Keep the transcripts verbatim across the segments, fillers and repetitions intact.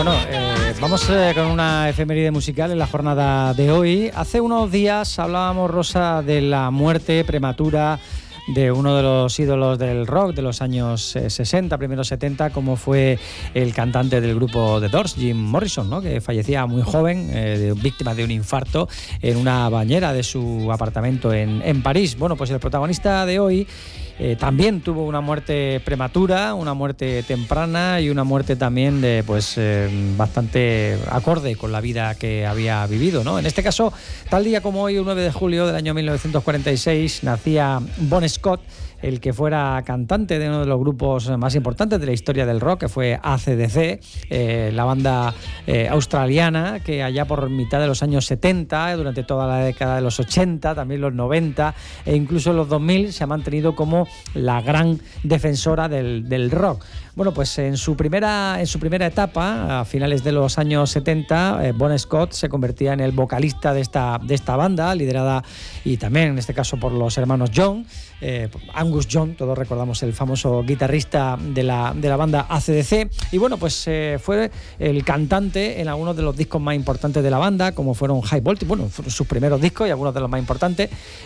Bueno, eh, vamos eh, con una efeméride musical en la jornada de hoy. Hace unos días hablábamos, Rosa, de la muerte prematura de uno de los ídolos del rock de los años eh, sesenta, primeros setenta, como fue el cantante del grupo The Doors, Jim Morrison, ¿no?, que fallecía muy joven, eh, víctima de un infarto en una bañera de su apartamento en, en París. Bueno, pues el protagonista de hoy Eh, también tuvo una muerte prematura, una muerte temprana y una muerte también de, pues, eh, bastante acorde con la vida que había vivido, ¿no? En este caso, tal día como hoy, el nueve de julio del año mil novecientos cuarenta y seis, nacía Bon Scott, el que fuera cantante de uno de los grupos más importantes de la historia del rock, que fue A C D C, eh, la banda eh, australiana, que allá por mitad de los años setenta, durante toda la década de los ochenta, también los noventa e incluso los dos mil, se ha mantenido como la gran defensora del, del rock. Bueno, pues en su primera en su primera etapa, a finales de los años setenta, eh, Bon Scott se convertía en el vocalista de esta, de esta banda, liderada y también en este caso por los hermanos Young, eh, Angus Young, todos recordamos el famoso guitarrista de la, de la banda A C D C, y bueno, pues eh, fue el cantante en algunos de los discos más importantes de la banda, como fueron High Voltage, bueno, sus primeros discos y algunos de los más importantes,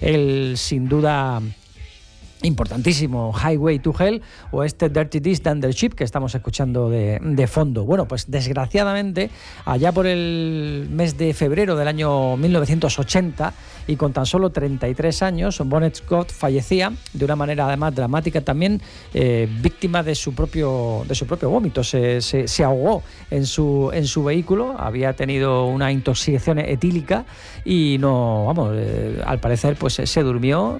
el sin duda importantísimo Highway to Hell o este Dirty Deeds Done the Ship que estamos escuchando de, de fondo. Bueno, pues desgraciadamente allá por el mes de febrero del año mil novecientos ochenta y con tan solo treinta y tres años, Bon Scott fallecía de una manera además dramática también, eh, víctima de su propio de su propio vómito. Se, se, se ahogó en su, en su vehículo, había tenido una intoxicación etílica y no, vamos, eh, al parecer pues se durmió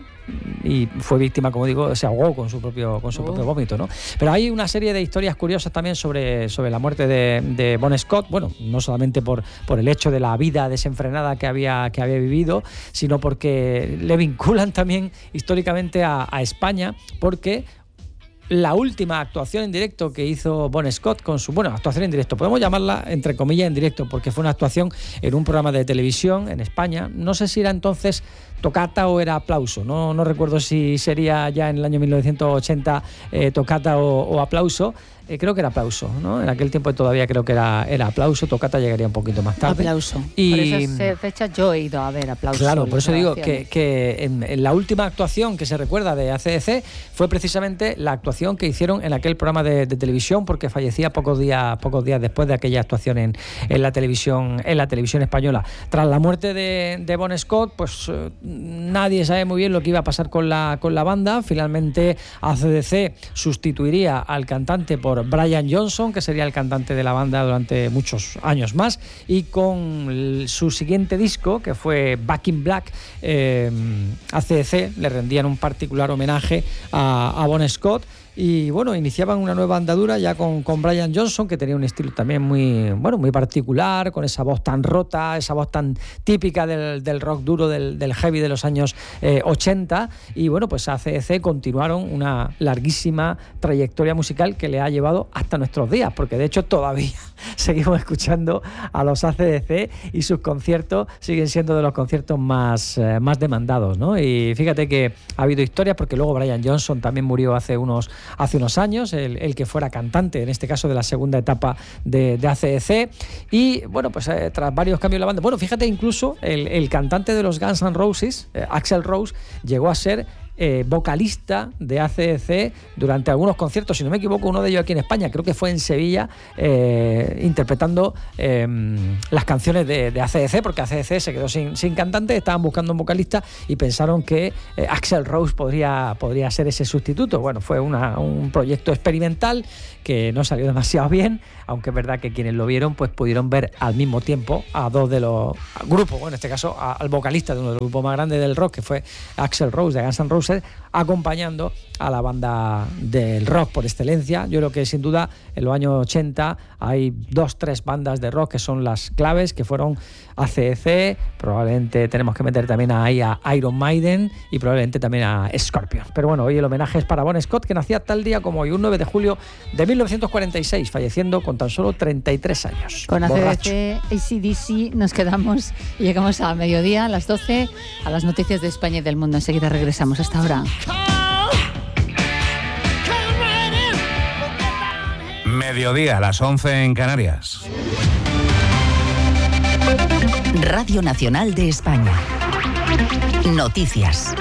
y fue víctima, como digo, se ahogó con su propio con su oh. propio vómito, ¿no? Pero hay una serie de historias curiosas también sobre, sobre la muerte de, de Bon Scott, bueno, no solamente por, por el hecho de la vida desenfrenada que había, que había vivido, sino porque le vinculan también históricamente a, a España, porque la última actuación en directo que hizo Bon Scott con su... Bueno, actuación en directo, podemos llamarla entre comillas en directo, porque fue una actuación en un programa de televisión en España. No sé si era entonces Toccata o era Aplauso, no, no recuerdo si sería ya en el año mil novecientos ochenta eh, Toccata o, o Aplauso. Eh, creo que era Aplauso, ¿no? En aquel tiempo todavía creo que era, era Aplauso, Toccata llegaría un poquito más tarde. Aplauso. Y por esas fechas yo he ido a ver Aplauso. Claro, por eso digo que, que en, en la última actuación que se recuerda de A C D C fue precisamente la actuación que hicieron en aquel programa de, de televisión, porque fallecía pocos días, pocos días después de aquella actuación en, en la televisión, en la televisión española. Tras la muerte de, de Bon Scott, pues eh, nadie sabe muy bien lo que iba a pasar con la, con la banda. Finalmente A C D C sustituiría al cantante por Brian Johnson, que sería el cantante de la banda durante muchos años más, y con el, su siguiente disco, que fue Back in Black, eh, A C D C le rendían un particular homenaje a, a Bon Scott. Y bueno, iniciaban una nueva andadura ya con, con Brian Johnson, que tenía un estilo también muy, bueno, muy particular, con esa voz tan rota, esa voz tan típica del, del rock duro, del, del heavy de los años eh, ochenta. Y bueno, pues A C D C continuaron una larguísima trayectoria musical que le ha llevado hasta nuestros días, porque de hecho todavía seguimos escuchando a los A C D C y sus conciertos siguen siendo de los conciertos más, eh, más demandados, ¿no? Y fíjate que ha habido historias, porque luego Brian Johnson también murió hace unos hace unos años, el, el que fuera cantante, en este caso de la segunda etapa de, de A C D C, y bueno, pues eh, tras varios cambios en la banda, bueno, fíjate, incluso el, el cantante de los Guns N' Roses, eh, Axl Rose, llegó a ser Eh, vocalista de A C D C durante algunos conciertos, si no me equivoco, uno de ellos aquí en España, creo que fue en Sevilla, eh, interpretando eh, las canciones de, de A C D C, porque A C D C se quedó sin, sin cantante, estaban buscando un vocalista y pensaron que eh, Axl Rose podría, podría ser ese sustituto. Bueno, fue una, un proyecto experimental que no salió demasiado bien, aunque es verdad que quienes lo vieron pues pudieron ver al mismo tiempo a dos de los grupos, bueno, en este caso a, al vocalista de uno de los grupos más grandes del rock, que fue Axl Rose de Guns N' Roses, acompañando a la banda del rock por excelencia. Yo creo que sin duda en los años ochenta hay dos, tres bandas de rock que son las claves, que fueron A C D C, probablemente tenemos que meter también ahí a Iron Maiden y probablemente también a Scorpions. Pero bueno, hoy el homenaje es para Bon Scott, que nacía tal día como hoy, un nueve de julio de mil novecientos cuarenta y seis, falleciendo con tan solo treinta y tres años. Con A C D C, A C D C nos quedamos y llegamos a mediodía, a las doce, a las noticias de España y del mundo. Enseguida regresamos. Hasta ahora. Mediodía, a las once en Canarias. Radio Nacional de España. Noticias.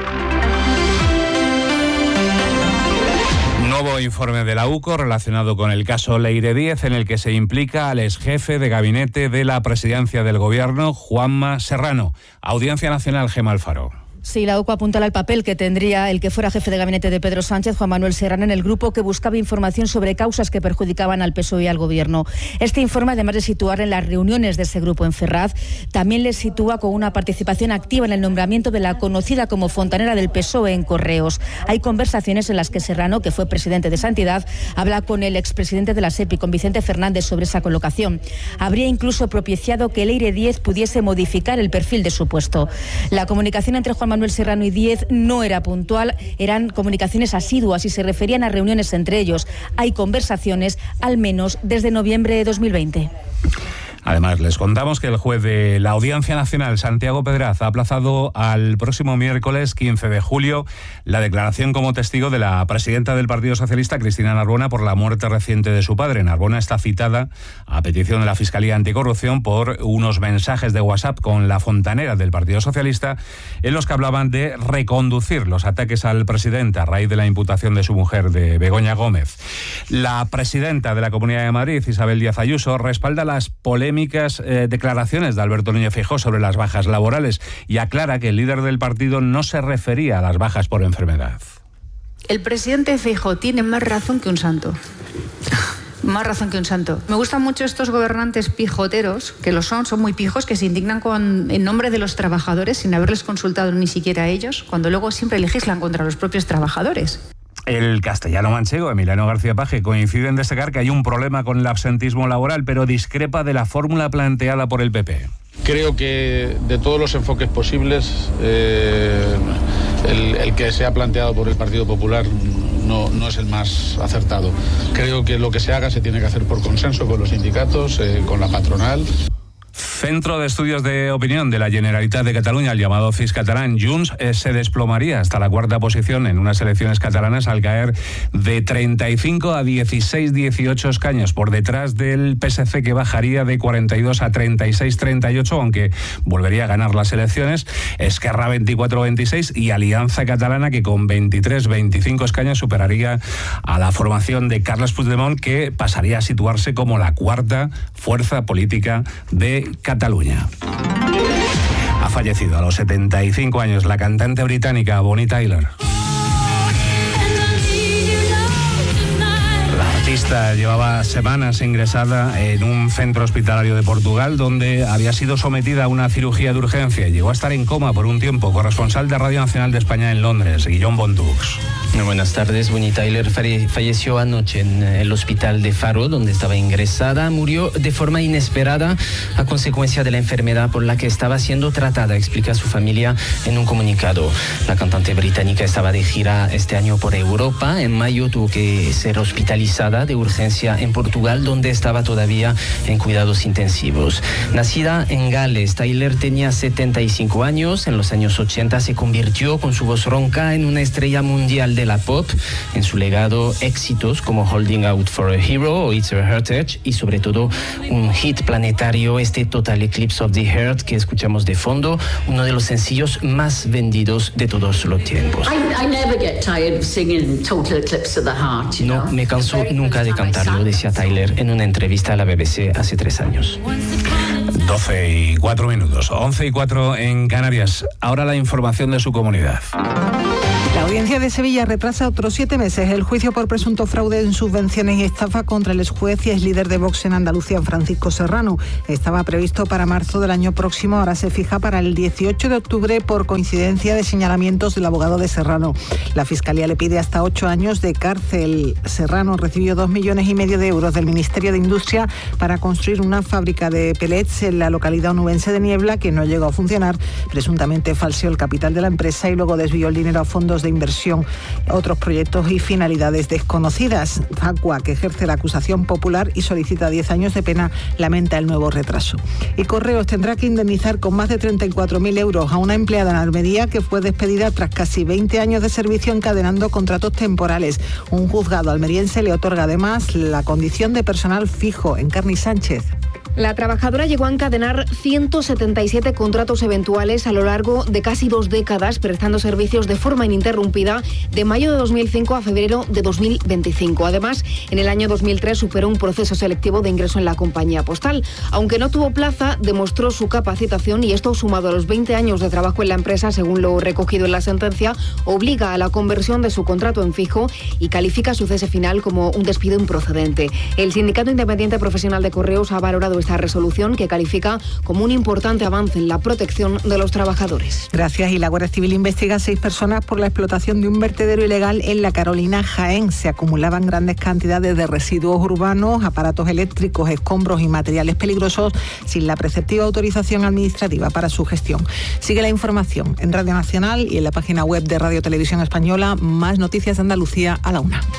Nuevo informe de la U C O relacionado con el caso Leire Díez, en el que se implica al exjefe de gabinete de la presidencia del gobierno, Juanma Serrano. Audiencia Nacional, Gemma Alfaro. Sí, la U C O apuntala al papel que tendría el que fuera jefe de gabinete de Pedro Sánchez, Juan Manuel Serrano, en el grupo que buscaba información sobre causas que perjudicaban al P S O E y al Gobierno. Este informe, además de situar en las reuniones de ese grupo en Ferraz, también le sitúa con una participación activa en el nombramiento de la conocida como fontanera del P S O E en Correos. Hay conversaciones en las que Serrano, que fue presidente de esa entidad, habla con el expresidente de la SEPI, con Vicente Fernández, sobre esa colocación. Habría incluso propiciado que Leire Díez pudiese modificar el perfil de su puesto. La comunicación entre Juan Manuel Serrano y Díez no era puntual, eran comunicaciones asiduas y se referían a reuniones entre ellos. Hay conversaciones, al menos desde noviembre de dos mil veinte. Además, les contamos que el juez de la Audiencia Nacional, Santiago Pedraz, ha aplazado al próximo miércoles quince de julio la declaración como testigo de la presidenta del Partido Socialista, Cristina Narbona, por la muerte reciente de su padre. Narbona está citada a petición de la Fiscalía Anticorrupción por unos mensajes de WhatsApp con la fontanera del Partido Socialista en los que hablaban de reconducir los ataques al presidente a raíz de la imputación de su mujer, de Begoña Gómez. La presidenta de la Comunidad de Madrid, Isabel Díaz Ayuso, respalda las polémicas Eh, declaraciones de Alberto Núñez Feijóo sobre las bajas laborales y aclara que el líder del partido no se refería a las bajas por enfermedad. El presidente Feijóo tiene más razón que un santo. Más razón que un santo. Me gustan mucho estos gobernantes pijoteros, que lo son, son muy pijos, que se indignan con, en nombre de los trabajadores sin haberles consultado ni siquiera a ellos, cuando luego siempre legislan contra los propios trabajadores. El castellano manchego, Emiliano García Paje, coincide en destacar que hay un problema con el absentismo laboral, pero discrepa de la fórmula planteada por el P P. Creo que de todos los enfoques posibles, eh, el, el que se ha planteado por el Partido Popular no, no es el más acertado. Creo que lo que se haga se tiene que hacer por consenso con los sindicatos, eh, con la patronal. Centro de Estudios de Opinión de la Generalitat de Cataluña, el llamado C I S catalán, Junts, eh, se desplomaría hasta la cuarta posición en unas elecciones catalanas al caer de treinta y cinco a dieciséis dieciocho escaños, por detrás del P S C, que bajaría de cuarenta y dos a treinta y seis treinta y ocho, aunque volvería a ganar las elecciones, Esquerra veinticuatro veintiséis y Alianza Catalana, que con veintitrés veinticinco escaños superaría a la formación de Carles Puigdemont, que pasaría a situarse como la cuarta fuerza política de Cataluña. Ha fallecido a los setenta y cinco años la cantante británica Bonnie Tyler. La artista llevaba semanas ingresada en un centro hospitalario de Portugal, donde había sido sometida a una cirugía de urgencia. Llegó a estar en coma por un tiempo. Corresponsal de Radio Nacional de España en Londres, Guillaume Bondux. Buenas tardes. Bonnie Tyler falleció anoche en el hospital de Faro, donde estaba ingresada. Murió de forma inesperada a consecuencia de la enfermedad por la que estaba siendo tratada, explica su familia en un comunicado. La cantante británica estaba de gira este año por Europa. En mayo tuvo que ser hospitalizada de urgencia en Portugal, donde estaba todavía en cuidados intensivos. Nacida en Gales, Tyler tenía setenta y cinco años. En los años ochenta se convirtió con su voz ronca en una estrella mundial de la pop. En su legado, éxitos como Holding Out for a Hero o It's a Heritage, y sobre todo un hit planetario, este Total Eclipse of the Heart que escuchamos de fondo, uno de los sencillos más vendidos de todos los tiempos. I, I never get tired of singing Total Eclipse of the Heart, you no know? me canso nunca de cantarlo, decía Tyler en una entrevista a la B B C hace tres años. doce y cuatro minutos, once y cuatro en Canarias. Ahora la información de su comunidad. La Audiencia de Sevilla retrasa otros siete meses el juicio por presunto fraude en subvenciones y estafa contra el exjuez y exlíder de Vox en Andalucía, Francisco Serrano. Estaba previsto para marzo del año próximo, ahora se fija para el dieciocho de octubre por coincidencia de señalamientos del abogado de Serrano. La Fiscalía le pide hasta ocho años de cárcel. Serrano recibió dos millones y medio de euros del Ministerio de Industria para construir una fábrica de pellets en la localidad onubense de Niebla, que no llegó a funcionar. Presuntamente falseó el capital de la empresa y luego desvió el dinero a fondos de inversión, otros proyectos y finalidades desconocidas. Facua, que ejerce la acusación popular y solicita diez años de pena, lamenta el nuevo retraso. Y Correos tendrá que indemnizar con más de treinta y cuatro mil euros a una empleada en Almería que fue despedida tras casi veinte años de servicio encadenando contratos temporales. Un juzgado almeriense le otorga además la condición de personal fijo. Encarni Sánchez. La trabajadora llegó a encadenar ciento setenta y siete contratos eventuales a lo largo de casi dos décadas, prestando servicios de forma ininterrumpida de mayo de dos mil cinco a febrero de dos mil veinticinco. Además, en el año dos mil tres superó un proceso selectivo de ingreso en la compañía postal. Aunque no tuvo plaza, demostró su capacitación y esto, sumado a los veinte años de trabajo en la empresa, según lo recogido en la sentencia, obliga a la conversión de su contrato en fijo y califica su cese final como un despido improcedente. El Sindicato Independiente Profesional de Correos ha valorado esta resolución, que califica como un importante avance en la protección de los trabajadores. Gracias. Y la Guardia Civil investiga a seis personas por la explotación de un vertedero ilegal en La Carolina, Jaén. Se acumulaban grandes cantidades de residuos urbanos, aparatos eléctricos, escombros y materiales peligrosos sin la preceptiva autorización administrativa para su gestión. Sigue la información en Radio Nacional y en la página web de Radio Televisión Española. Más noticias de Andalucía a la una.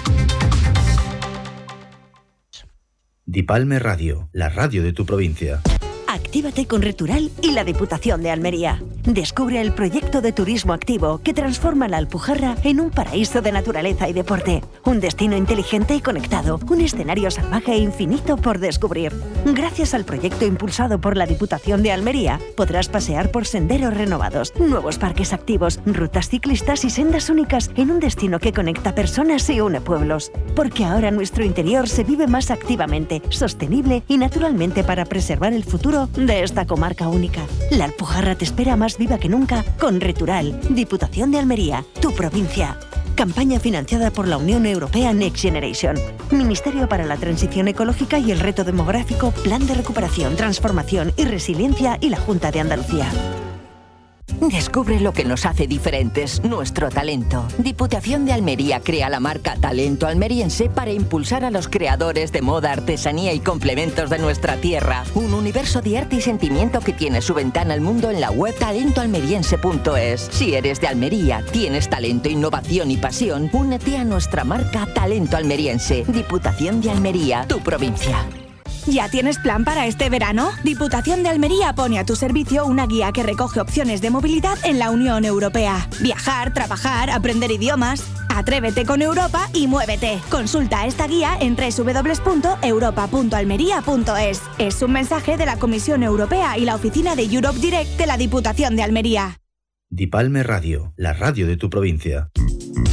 Dipalme Radio, la radio de tu provincia. Actívate con Retural y la Diputación de Almería. Descubre el proyecto de turismo activo que transforma la Alpujarra en un paraíso de naturaleza y deporte. Un destino inteligente y conectado, un escenario salvaje e infinito por descubrir. Gracias al proyecto impulsado por la Diputación de Almería, podrás pasear por senderos renovados, nuevos parques activos, rutas ciclistas y sendas únicas en un destino que conecta personas y une pueblos. Porque ahora nuestro interior se vive más activamente, sostenible y naturalmente para preservar el futuro de esta comarca única. La Alpujarra te espera más viva que nunca con Retural, Diputación de Almería, tu provincia. Campaña financiada por la Unión Europea Next Generation. Ministerio para la Transición Ecológica y el Reto Demográfico, Plan de Recuperación, Transformación y Resiliencia y la Junta de Andalucía. Descubre lo que nos hace diferentes, nuestro talento. Diputación de Almería crea la marca Talento Almeriense para impulsar a los creadores de moda, artesanía y complementos de nuestra tierra. Un universo de arte y sentimiento que tiene su ventana al mundo en la web talento almeriense punto es. Si eres de Almería, tienes talento, innovación y pasión, únete a nuestra marca Talento Almeriense. Diputación de Almería, tu provincia. ¿Ya tienes plan para este verano? Diputación de Almería pone a tu servicio una guía que recoge opciones de movilidad en la Unión Europea. Viajar, trabajar, aprender idiomas. Atrévete con Europa y muévete. Consulta esta guía en doble u doble u doble u punto europa punto almería punto es. Es un mensaje de la Comisión Europea y la oficina de Europe Direct de la Diputación de Almería. Dipalme Radio, la radio de tu provincia.